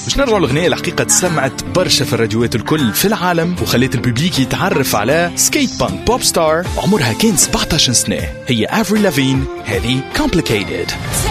باش نرجعوا الأغنية الحقيقة تسمعت برشا في الراديوات الكل في العالم وخليت الببليك يتعرف على سكيت بانك بوب ستار عمرها كان 17 سنة. هي أفري لافين، هذه Complicated.